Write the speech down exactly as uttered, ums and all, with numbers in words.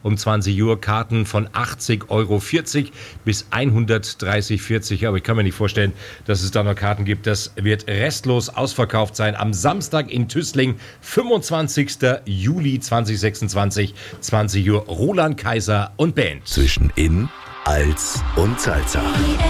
Um zwanzig Uhr Karten von achtzig Euro vierzig bis hundertdreißig Euro vierzig. Aber ich kann mir nicht vorstellen, dass es da noch Karten gibt. Das wird restlos ausverkauft sein. Am Samstag in Tüßling, fünfundzwanzigster Juli zweitausendsechsundzwanzig, zwanzig Uhr, Roland Kaiser und Band. Zwischen In, Als und Salsa.